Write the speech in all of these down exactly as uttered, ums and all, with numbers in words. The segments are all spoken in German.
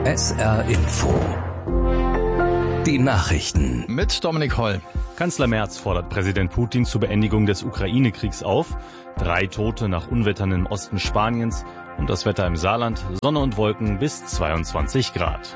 S R Info. Die Nachrichten. Mit Dominik Holl. Kanzler Merz fordert Präsident Putin zur Beendigung des Ukraine-Kriegs auf. Drei Tote nach Unwettern im Osten Spaniens und das Wetter im Saarland. Sonne und Wolken bis zweiundzwanzig Grad.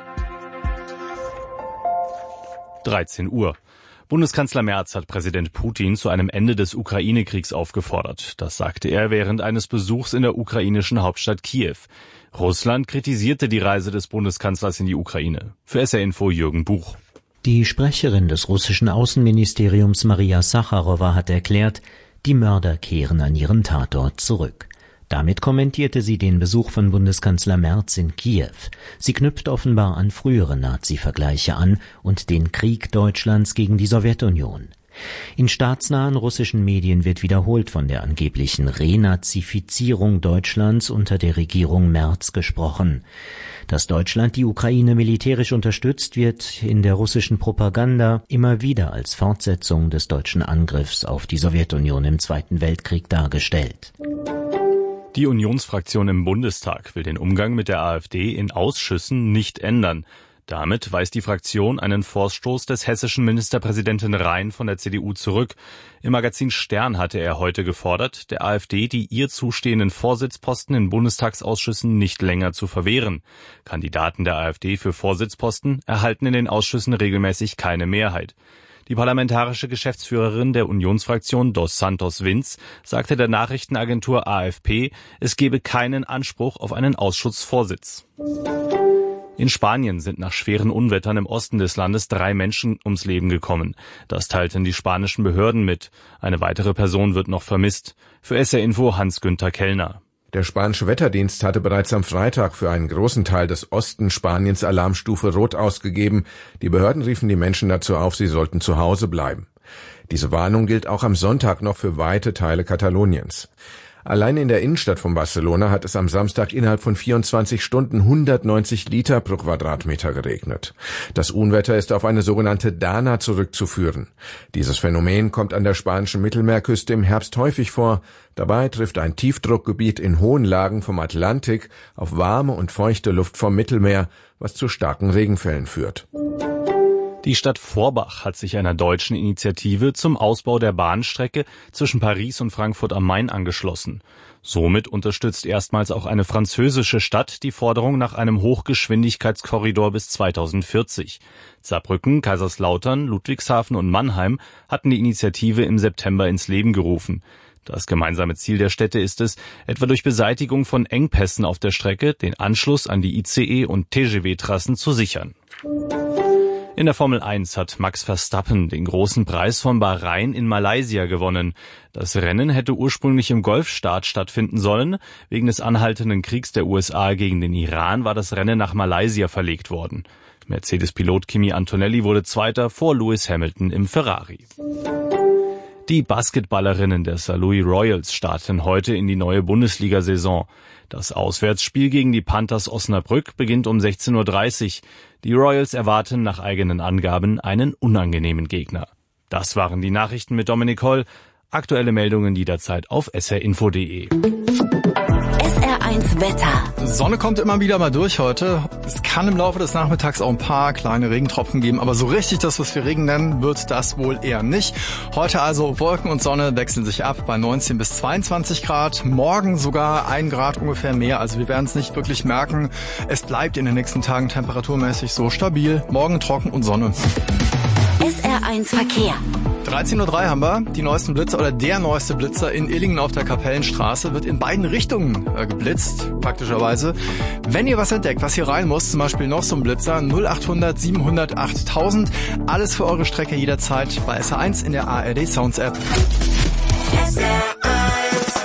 dreizehn Uhr. Bundeskanzler Merz hat Präsident Putin zu einem Ende des Ukraine-Kriegs aufgefordert. Das sagte er während eines Besuchs in der ukrainischen Hauptstadt Kiew. Russland kritisierte die Reise des Bundeskanzlers in die Ukraine. Für S R Info Jürgen Buch. Die Sprecherin des russischen Außenministeriums Maria Sacharowa hat erklärt, die Mörder kehren an ihren Tatort zurück. Damit kommentierte sie den Besuch von Bundeskanzler Merz in Kiew. Sie knüpft offenbar an frühere Nazi-Vergleiche an und den Krieg Deutschlands gegen die Sowjetunion. In staatsnahen russischen Medien wird wiederholt von der angeblichen Renazifizierung Deutschlands unter der Regierung Merz gesprochen. Dass Deutschland die Ukraine militärisch unterstützt, wird in der russischen Propaganda immer wieder als Fortsetzung des deutschen Angriffs auf die Sowjetunion im Zweiten Weltkrieg dargestellt. Die Unionsfraktion im Bundestag will den Umgang mit der AfD in Ausschüssen nicht ändern. Damit weist die Fraktion einen Vorstoß des hessischen Ministerpräsidenten Rhein von der C D U zurück. Im Magazin Stern hatte er heute gefordert, der AfD die ihr zustehenden Vorsitzposten in Bundestagsausschüssen nicht länger zu verwehren. Kandidaten der AfD für Vorsitzposten erhalten in den Ausschüssen regelmäßig keine Mehrheit. Die parlamentarische Geschäftsführerin der Unionsfraktion Dos Santos Vinz sagte der Nachrichtenagentur A F P, es gebe keinen Anspruch auf einen Ausschussvorsitz. In Spanien sind nach schweren Unwettern im Osten des Landes drei Menschen ums Leben gekommen. Das teilten die spanischen Behörden mit. Eine weitere Person wird noch vermisst. Für S R Info Hans-Günther Kellner. Der spanische Wetterdienst hatte bereits am Freitag für einen großen Teil des Osten Spaniens Alarmstufe Rot ausgegeben. Die Behörden riefen die Menschen dazu auf, sie sollten zu Hause bleiben. Diese Warnung gilt auch am Sonntag noch für weite Teile Kataloniens. Allein in der Innenstadt von Barcelona hat es am Samstag innerhalb von vierundzwanzig Stunden hundertneunzig Liter pro Quadratmeter geregnet. Das Unwetter ist auf eine sogenannte Dana zurückzuführen. Dieses Phänomen kommt an der spanischen Mittelmeerküste im Herbst häufig vor. Dabei trifft ein Tiefdruckgebiet in hohen Lagen vom Atlantik auf warme und feuchte Luft vom Mittelmeer, was zu starken Regenfällen führt. Die Stadt Vorbach hat sich einer deutschen Initiative zum Ausbau der Bahnstrecke zwischen Paris und Frankfurt am Main angeschlossen. Somit unterstützt erstmals auch eine französische Stadt die Forderung nach einem Hochgeschwindigkeitskorridor bis zweitausendvierzig. Saarbrücken, Kaiserslautern, Ludwigshafen und Mannheim hatten die Initiative im September ins Leben gerufen. Das gemeinsame Ziel der Städte ist es, etwa durch Beseitigung von Engpässen auf der Strecke den Anschluss an die I C E- und T G V-Trassen zu sichern. In der Formel eins hat Max Verstappen den großen Preis von Bahrain in Malaysia gewonnen. Das Rennen hätte ursprünglich im Golfstaat stattfinden sollen. Wegen des anhaltenden Kriegs der U S A gegen den Iran war das Rennen nach Malaysia verlegt worden. Mercedes-Pilot Kimi Antonelli wurde Zweiter vor Lewis Hamilton im Ferrari. Die Basketballerinnen der Saint Louis Royals starten heute in die neue Bundesliga-Saison. Das Auswärtsspiel gegen die Panthers Osnabrück beginnt um sechzehn Uhr dreißig. Die Royals erwarten nach eigenen Angaben einen unangenehmen Gegner. Das waren die Nachrichten mit Dominik Holl. Aktuelle Meldungen jederzeit auf s r info punkt d e. S R eins Wetter. Sonne kommt immer wieder mal durch heute. Es kann im Laufe des Nachmittags auch ein paar kleine Regentropfen geben, aber so richtig das, was wir Regen nennen, wird das wohl eher nicht. Heute also Wolken und Sonne wechseln sich ab bei neunzehn bis zweiundzwanzig Grad. Morgen sogar ein Grad ungefähr mehr, also wir werden es nicht wirklich merken. Es bleibt in den nächsten Tagen temperaturmäßig so stabil. Morgen trocken und Sonne. S R eins Verkehr. dreizehn Uhr drei haben wir. Die neuesten Blitzer oder der neueste Blitzer in Illingen auf der Kapellenstraße wird in beiden Richtungen äh, geblitzt, praktischerweise. Wenn ihr was entdeckt, was hier rein muss, zum Beispiel noch so ein Blitzer, null acht hundert siebenhundert achttausend. Alles für eure Strecke jederzeit bei S R eins in der A R D Sounds App. S R eins.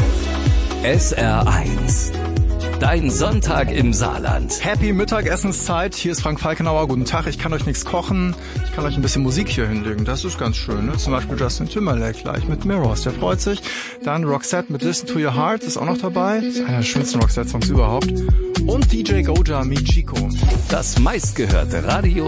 S R eins. Dein Sonntag im Saarland. Happy Mittagessenszeit. Hier ist Frank Falkenauer. Guten Tag. Ich kann euch nichts kochen. Ich kann euch ein bisschen Musik hier hinlegen. Das ist ganz schön. Ne? Zum Beispiel Justin Timberlake gleich mit Mirrors. Der freut sich. Dann Roxette mit Listen to Your Heart ist auch noch dabei. Das ist einer der schönsten Roxette-Songs überhaupt. Und D J Goja mit Chico. Das meistgehörte Radio